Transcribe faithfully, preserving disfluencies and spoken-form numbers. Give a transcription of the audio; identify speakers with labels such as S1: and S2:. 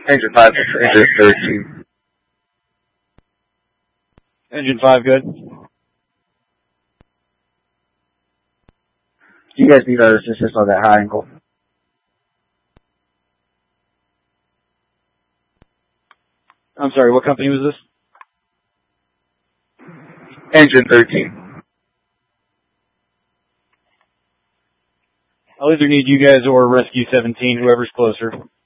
S1: Engine five, engine thirteen.
S2: Engine five, good.
S1: Do you guys need our assistance on that high angle?
S2: I'm sorry, what company was this?
S1: Engine thirteen.
S2: I'll either need you guys or Rescue seventeen, whoever's closer.